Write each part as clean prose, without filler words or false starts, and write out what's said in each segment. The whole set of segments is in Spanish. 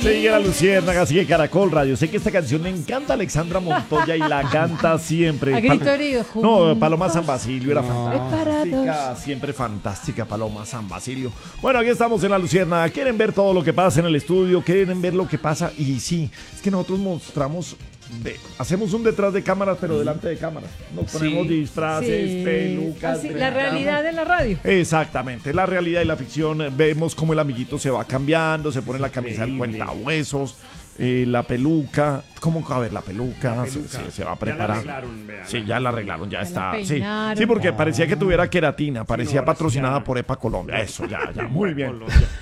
Sigue la Luciérnaga, sigue Caracol Radio. Sé que esta canción le encanta a Alexandra Montoya y la canta siempre. A grito herido. No, Paloma San Basilio era Preparados. fantástica, siempre fantástica Paloma San Basilio. Bueno, aquí estamos en la Luciérnaga. Quieren ver todo lo que pasa en el estudio, quieren ver lo que pasa. Y sí, es que nosotros mostramos, hacemos un detrás de cámaras, pero delante de cámaras. Nos ponemos disfraces, Sí. pelucas. Así, la realidad de la radio. Exactamente, la realidad y la ficción. Vemos cómo el amiguito se va cambiando, se pone la camisa del cuentahuesos, la peluca. ¿Cómo va a ver la peluca? Se va a preparar. Sí, ya la arreglaron, ya está. la Sí, peinaron. sí, porque parecía que tuviera queratina, parecía patrocinada por EPA Colombia. Eso, ya, muy bien.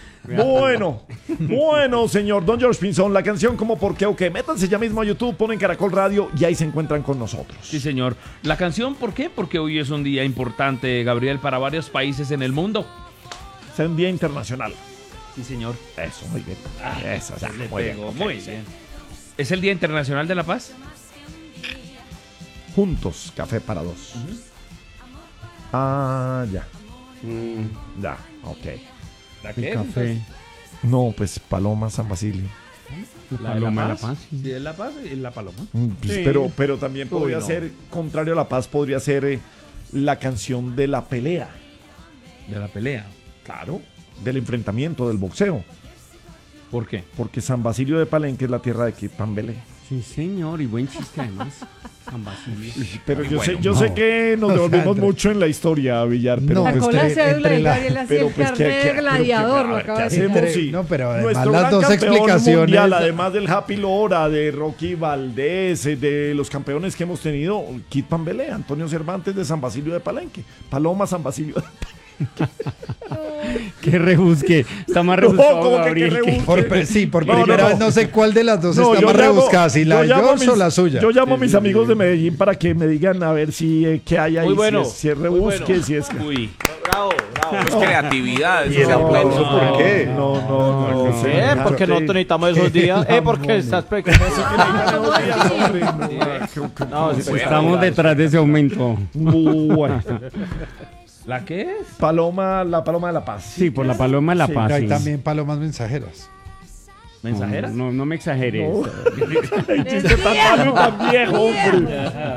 Bueno, señor Don George Pinzón, la canción como por qué o qué. Métanse ya mismo a YouTube, ponen Caracol Radio y ahí se encuentran con nosotros. Sí, señor. La canción, ¿por qué? Porque hoy es un día importante, Gabriel, para varios países en el mundo. Es un día internacional. Sí, señor. Eso, muy bien. Eso, ya, Le muy bien. pegó, ok, muy sí. bien. ¿Es el Día Internacional de la Paz? Juntos, café para dos. Ah, ya. Ya, ok. ¿La El café. No, pues Paloma San Basilio. ¿La de la Paloma de la Paz? Paz, sí. Sí, es la Paz y la Paloma. Pues, Sí. pero también podría no. ser, contrario a la paz, podría ser la canción de la pelea. De la pelea. Claro. Del enfrentamiento, del boxeo. ¿Por qué? Porque San Basilio de Palenque es la tierra de Kid Pambelé. Sí, señor, y buen chiste además. San Basilio. Pero yo, bueno, yo sé que nos devolvemos mucho en la historia, Villar, pero... No, Sacó pues la que cédula entre y la- Gabriel hacía pero el pues, carnet de gladiador. Lo acaba de ¿qué decir. hacemos? Sí. No, pero además Nuestro las gran dos campeón explicaciones. mundial, además del Happy Lora, de Rocky Valdés, de los campeones que hemos tenido, Kid Pambelé, Antonio Cervantes de San Basilio de Palenque, Paloma San Basilio de Qué rebusque. Está más rebuscado, ¿cómo que Gabriel. qué rebusque? Por No, primera no. vez no sé cuál de las dos No, está yo más llamo- rebuscada, si la yo de llamo a George o mis- la suya. Yo llamo a mis amigos de Medellín para que me digan a ver si qué hay ahí, Muy bueno, si es muy rebusque, bueno. si es... Uy. Bravo, bravo. Es creatividad. Y eso el es aplauso, aplauso. ¿por qué? No. señor. Porque nosotros necesitamos esos días. Porque estás No, sí, Estamos detrás de ese aumento. Bueno, ¿La qué es? la paloma de la paz. Sí, por la Paloma de la Sí, Paz. pero hay sí. también palomas mensajeras. ¿Mensajera? No me exageres. El chiste tan malo y tan viejo, hombre.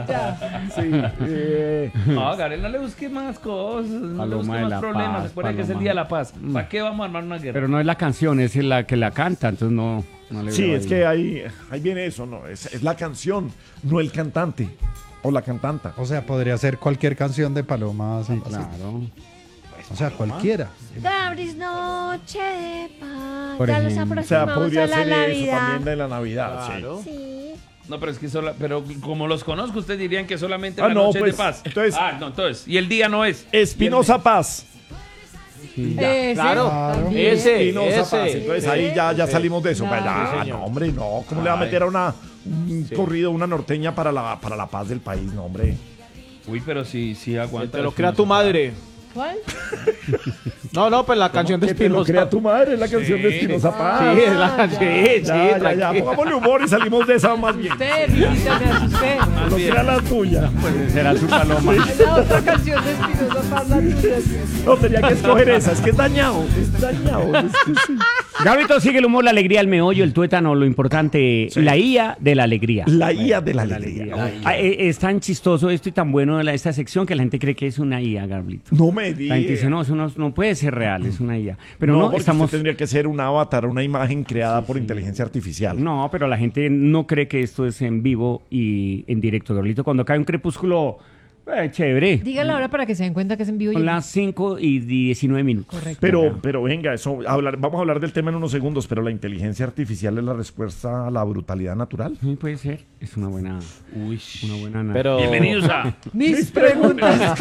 Sí, No, Gabriel, no le busque más cosas. No le Paloma busque de más la problemas. Paz, Recuerda que es el Paloma. Día de la Paz. ¿Para qué vamos a armar una guerra? Pero no es la canción, es la que la canta, entonces no le Sí, veo es ahí. que ahí viene eso, ¿no? Es la canción, no el cantante o la cantanta. O sea, podría ser cualquier canción de Paloma San Sí, Basilio. claro. O sea, cualquiera. Dabris noche de paz. Por Ya los ejemplo. O sea, aproximamos podría a la ser eso Navidad. también de la Navidad, Claro. Sí. No, pero es que pero como los conozco, ustedes dirían que solamente Ah, la no, noche pues, es de paz. entonces- Entonces, y el día no es. sí. Espinosa Paz. Ese, Claro. también. Ese. Espinosa Paz. Entonces ahí ya salimos de eso. Claro. Ya, Sí, señor. no, hombre, no. ¿Cómo le va a meter a un corrido, una norteña para la paz del país? No, hombre. Uy, pero sí aguanta. Te lo crea tu madre. ¿Cuál? No, pues la canción de Que te lo Espinosa. crea tu madre, es la canción de Espinosa Paz. Sí, es la canción. Sí, Ya, tranquilo. pongámosle humor y salimos de esa más bien. Usted, Vidita, me asusté. Lo que era la tuya. Pues será su Paloma. Es la otra canción de Espinosa Paz, la tuya. No, tenía que escoger esa, es que es dañado. Es dañado. Es que sí. Gabrito, sigue el humor, la alegría, el meollo, el tuétano, lo importante, la IA de la alegría. La IA de la alegría. Es tan chistoso esto y tan bueno esta sección que la gente cree que es una IA, Gabrito. No me La digas. gente dice, no, eso no puede ser real, es una IA. Pero no, porque estamos... usted tendría que ser un avatar, una imagen creada por inteligencia artificial. No, pero la gente no cree que esto es en vivo y en directo, Gabrito. Cuando cae un crepúsculo, chévere. Dígala ahora para que se den cuenta que es en vivo. y Son en- las 5:19. Correcto. Pero venga, vamos a hablar del tema en unos segundos, pero la inteligencia artificial es la respuesta a la brutalidad natural. Sí, puede ser. Es una buena... Uy. Pero, Bienvenidos a. Mis preguntas.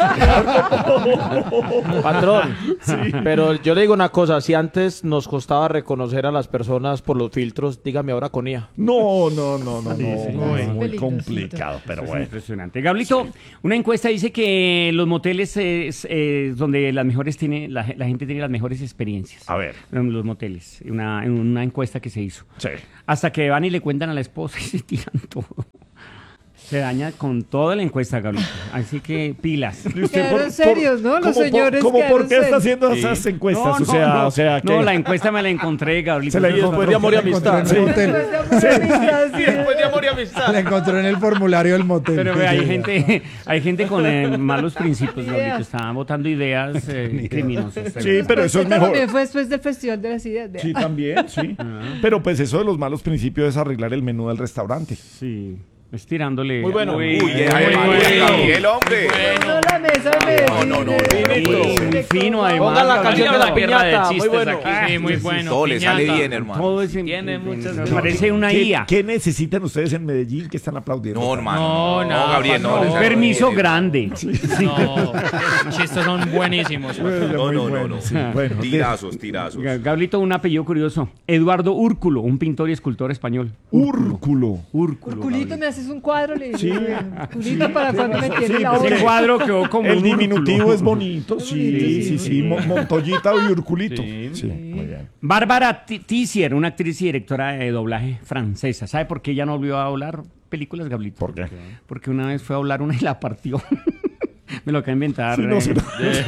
patrón, pero yo le digo una cosa, si antes nos costaba reconocer a las personas por los filtros, dígame ahora con IA. No, sí, muy peligrosito. complicado, pero Es bueno. impresionante. Gablito, una encuesta dice que los moteles es donde las mejores la gente tiene las mejores experiencias. A ver, En los moteles, una encuesta que se hizo. sí. Hasta que van y le cuentan a la esposa y se tiran todo. Se daña con toda la encuesta, Gabriel. Así que pilas. ¿Y usted Quedaron serios, ¿no? Los señores ¿Cómo quedaron por qué está serios. haciendo esas encuestas? No, o sea, no, ¿qué? la encuesta me la encontré, Gabriel. Se la Y después de amor y amistad. Sí. Después de amor, amistad, sí. Después de amor y amistad. La encontró en el formulario del motel. Pero que ve, llega. hay gente con malos principios, Gabriel. Estaban votando ideas criminosas. Sí, pero eso es Esto mejor. también fue después del Festival de las Ideas. Sí, también, sí. Pero pues eso de los malos principios es arreglar el menú del restaurante. Sí, es tirándole. Muy bueno. Uy, Gabriel, hombre. No, la mesa de Medellín. No, Muy fino, además. Ponga la Gabriel. canción de la Guerra de piñata. Muy chistes bueno. aquí. Sí, muy bueno. Todo le sale Piñata. bien, hermano. Todo es Tiene muchas me cosas. parece una ¿Qué, IA. qué necesitan ustedes en Medellín que están aplaudiendo? No, hermano. No, Gabriel, no. no, le Un sale permiso bien, grande. No, los chistes son buenísimos. No, no, no, no. Sí, bueno, Tirazos, tirazos. Gablito, un apellido curioso. Eduardo Úrculo, un pintor y escultor español. Úrculo. Úrculo. Urculito, Gabriel. me haces un cuadro, le dije. Sí. Urculito para cuando me tiene la sí, obra. Ese cuadro quedó como El un diminutivo úrculo. es bonito, sí. Montoyita y Urculito. Sí, muy bien. Bárbara Tissier, una actriz y directora de doblaje francesa. ¿Sabe por qué ella no volvió a doblar películas, Gablito? ¿Por qué? Porque una vez fue a doblar una y la partió. Me lo acabo de inventar. Sí, no, sí, no.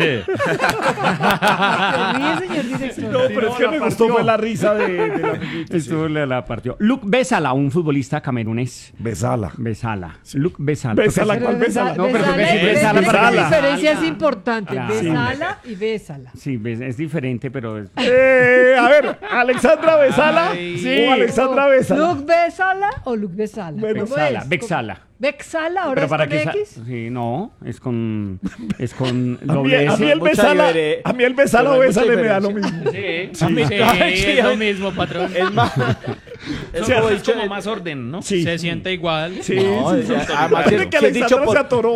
Señor director. No, pero es que me gustó fue la risa de la amiguita. Esto la partió. Luc Besala, un futbolista camerunés. Besala. Besala. Luc Besala. Besala, Porque- ¿cuál Besala? No, pero Besala sí, y Besala Besala. para La que- diferencia es importante. Claro. Besala y Bésala. Sí, es diferente, pero... A ver, ¿Alexandra Besala? Ay. ¿O Alexandra Besala? ¿Luc Bésala o Luc Besala? Bueno, ¿Cómo Bexala, es? Bexala. ¿Bexala? ¿Ahora Pero es para con que X? sí, no, es con A mí, doble a S. mí el Mucha Besala, difere- a mí el Besala pero o hay mucha Besala me da lo diferencia. mismo. Sí, es lo mismo, patrón. Es más. Es Eso como es dicho. como más orden, ¿no? Sí. Se siente igual. Sí, No, sí, sí. además, Parece que si es dicho Alexandra por- se atoró.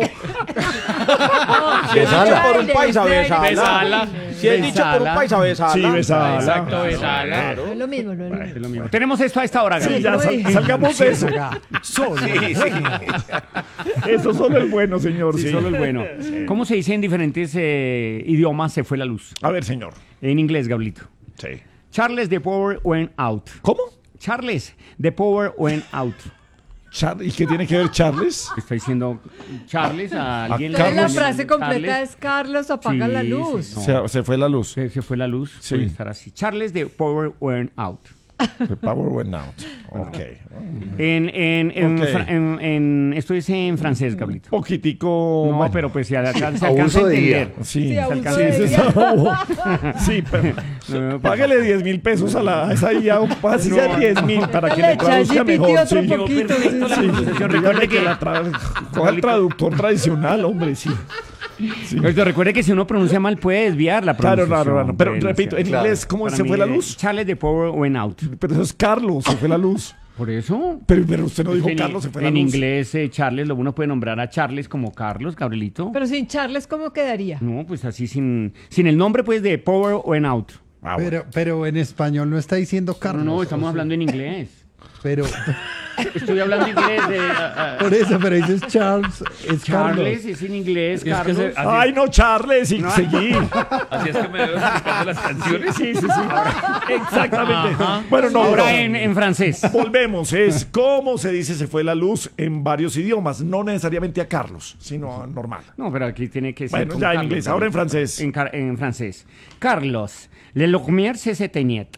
Si es dicho por un paisa, Besala. besala. Si es dicho por un paisa, besala. Sí, Besala. Exacto, Besala. No es lo mismo, no es lo Es mismo. lo mismo. Tenemos esto a esta hora, Sí, Gabriel. ya salgamos de eso. Sí, sí. Eso solo el bueno, señor. Sí, Sí. solo el bueno. ¿Cómo se dice en diferentes idiomas se fue la luz? A ver, señor. En inglés, Gablito. Sí. Charles, the power went out. ¿Cómo? Charles, the power went out. ¿Y qué tiene que ver Charles? Estoy diciendo Charles a alguien. Entonces la Carlos. frase completa Charles, es Carlos apaga Sí, la sí, luz. no. Se fue la luz. se fue la luz. Sí. Puede estar así. Charles, the power went out. The power went out. Ok. Esto es en francés, Gablito. Poquitico. No, bueno. pero pues se alcanza a Abuso de entender. Sí, Sí, abuso sí, de sí, sí, pero No, páguele 10.000 pesos a esa IA, así sea 10.000 para que Le le echa traduzca GPT mejor. otro Sí, poquito, sí, sí. sí. Recuerde que coja el traductor tradicional, hombre, sí. Pero recuerde que si uno pronuncia mal puede desviar la Claro, pronunciación. claro. Pero puede repito, en desviar. inglés, ¿cómo Para se mí, fue la luz? Charles, the power went out. Pero eso es Carlos, se fue la luz. Por eso. Pero usted no dijo En- Carlos, se fue la en luz. inglés, Charles, uno puede nombrar a Charles como Carlos, Gabrielito. Pero sin Charles, ¿cómo quedaría? No, pues así sin el nombre, pues, de power went out. Ah, bueno. Pero en español no está diciendo No, Carlos. no, estamos hablando en inglés. Pero Estoy hablando inglés. por eso, pero dices Charles, es Charles Carlos. es en inglés, Es que Carlos. se- así, Ay, no, Charles, y seguí. así es que me veo explicando las canciones. Sí, sí, sí. Exactamente. Bueno, no, Ahora no. en francés. Volvemos, es cómo se dice se fue la luz en varios idiomas, no necesariamente a Carlos, sino normal. No, pero aquí tiene que ser. Bueno, con ya en Carlos, inglés, ahora en francés. En francés. Carlos, le lumière c'est éteignet.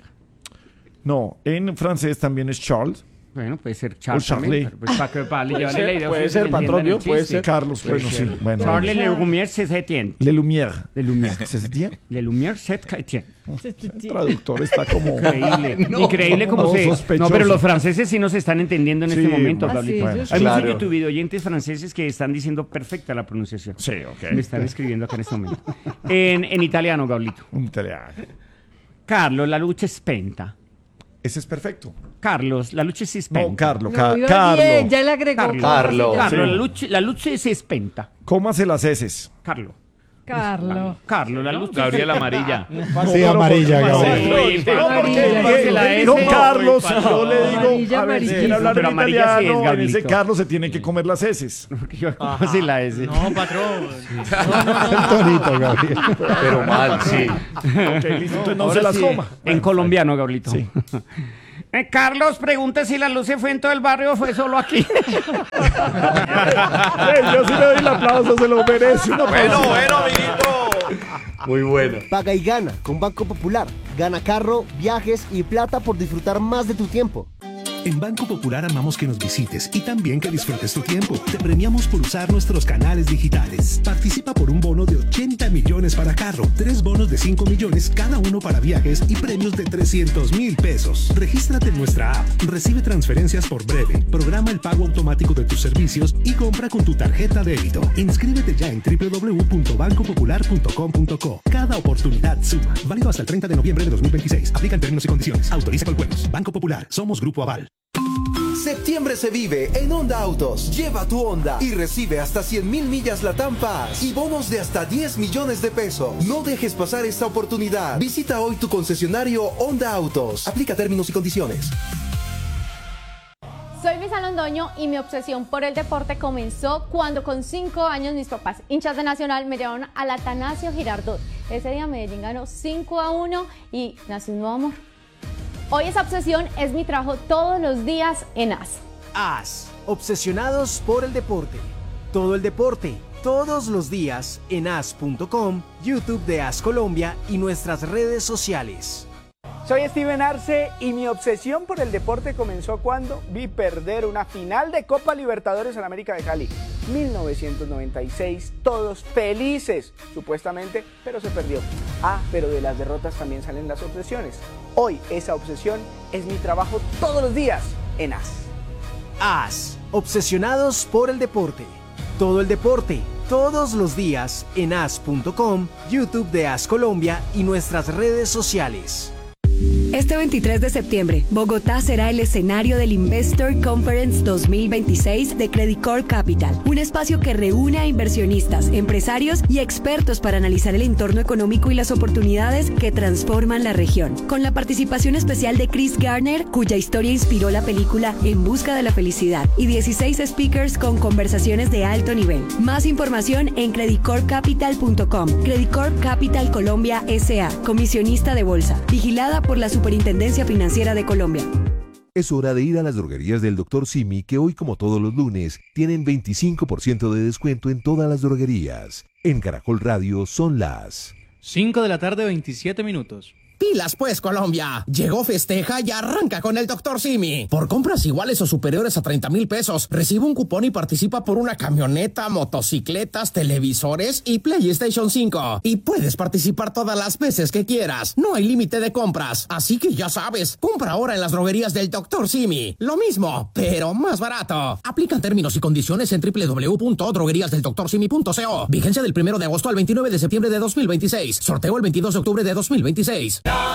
No, en francés también es Charles. Bueno, puede ser Charles. O Charlie. también, pero pues para llevarle ser, la idea. puede ustedes ser, entiendan patrón, el ¿no? Puede chiste. ser. Carlos, bueno, sí. Bueno, Charles le lumière c'est éteignet. Le Lumière. Le lumière. ¿Se sentía? Le lumière c'est éteignet. El traductor está como... Increíble. Increíble como no, se. sospechoso. No, pero los franceses sí nos están entendiendo en Sí, este momento, Ah, sí, Pablito. eso Hay sí. muchos Claro. YouTube oyentes franceses que están diciendo perfecta la pronunciación. Sí, ok. Me están escribiendo acá en este momento. En italiano, Gablito. Un italiano. Carlos, la luce è spenta. Ese es perfecto. Carlos, la luce si è spenta. No, Carlos, No, iba Carlos. bien, ya le agregó. Carlos. Carlos. Carlos, Sí. la luce si è spenta. Cómase las heces. Carlos. Carlos. Carlos, la luce. Gabriel Amarilla. Sí, amarilla, No, Gabriel. no, Amarilla. porque La él dijo S. Carlos, Uy, yo le digo, Amarilla, a ver, si amarilla. quiere hablar Pero en amarilla sí es, italiano, en ese Gabrielito. Carlos se tiene que comer las heces. ¿Cómo así la S? No, patrón. El tonito, Gabriel. Pero mal, sí. Ok, listo, entonces no Ahora se las sí, coma. En colombiano, Gabrielito. Sí. Carlos, pregunte si la luz se fue en todo el barrio o fue solo aquí. Yo sí le doy el aplauso, se lo merece. Bueno, amiguito. Muy bueno. Paga y gana con Banco Popular. Gana carro, viajes y plata por disfrutar más de tu tiempo. En Banco Popular amamos que nos visites y también que disfrutes tu tiempo. Te premiamos por usar nuestros canales digitales. Participa por un bono de 80 millones para carro, 3 bonos de 5 millones cada uno para viajes y premios de 300,000 pesos. Regístrate en nuestra app, recibe transferencias por breve, programa el pago automático de tus servicios y compra con tu tarjeta débito. Inscríbete ya en www.bancopopular.com.co. Cada oportunidad suma. Válido hasta el 30 de noviembre de 2026. Aplican términos y condiciones. Autoriza Coljuegos. Banco Popular. Somos Grupo Aval. Septiembre se vive en Honda Autos. Lleva tu Honda y recibe hasta 100,000 millas Latam Pass y bonos de hasta 10 millones de pesos. No dejes pasar esta oportunidad. Visita hoy tu concesionario Honda Autos. Aplica términos y condiciones. Soy Luisa Londoño y mi obsesión por el deporte comenzó cuando con 5 años mis papás, hinchas de Nacional, me llevaron al Atanasio Girardot. Ese día Medellín ganó 5-1 y nació un nuevo amor. Hoy esa obsesión es mi trabajo todos los días en AS. AS, obsesionados por el deporte. Todo el deporte, todos los días en as.com, YouTube de AS Colombia y nuestras redes sociales. Soy Steven Arce y mi obsesión por el deporte comenzó cuando vi perder una final de Copa Libertadores en América de Cali. 1996, todos felices, supuestamente, pero se perdió. Pero de las derrotas también salen las obsesiones. Hoy esa obsesión es mi trabajo todos los días en AS. AS, obsesionados por el deporte. Todo el deporte, todos los días en as.com, YouTube de AS Colombia y nuestras redes sociales. Este 23 de septiembre, Bogotá será el escenario del Investor Conference 2026 de Credit Corp Capital, un espacio que reúne a inversionistas, empresarios y expertos para analizar el entorno económico y las oportunidades que transforman la región. Con la participación especial de Chris Garner, cuya historia inspiró la película En busca de la felicidad, y 16 speakers con conversaciones de alto nivel. Más información en creditcorpcapital.com. Credit Corp Capital Colombia S.A., comisionista de bolsa, vigilada por la Superintendencia Financiera de Colombia. Es hora de ir a las droguerías del Dr. Simi, que hoy, como todos los lunes, tienen 25% de descuento en todas las droguerías. En Caracol Radio son las 5 de la tarde, 27 minutos. Pilas pues, Colombia. Llegó Festeja y arranca con el Dr. Simi. Por compras iguales o superiores a 30,000 pesos, recibe un cupón y participa por una camioneta, motocicletas, televisores y PlayStation 5. Y puedes participar todas las veces que quieras. No hay límite de compras. Así que ya sabes, compra ahora en las droguerías del Dr. Simi. Lo mismo, pero más barato. Aplican términos y condiciones en www.drogueríasdeldoctorsimi.co. Vigencia del 1 de agosto al 29 de septiembre de 2026. Sorteo el 22 de octubre de 2026.